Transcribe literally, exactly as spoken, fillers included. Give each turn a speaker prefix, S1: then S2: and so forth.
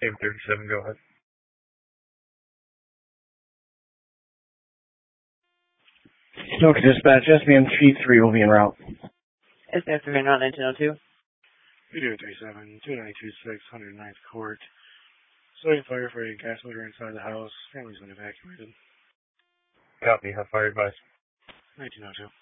S1: Same thirty-seven, go ahead.
S2: Okay, dispatch, S B M T three will be en route.
S3: S B M three en route, nineteen oh two.
S4: Video thirty-seven, two nine two six, one hundred ninth Court. Starting fire for a gas motor inside the house. Family's been evacuated.
S1: Copy, have fire advice.
S4: nineteen oh two.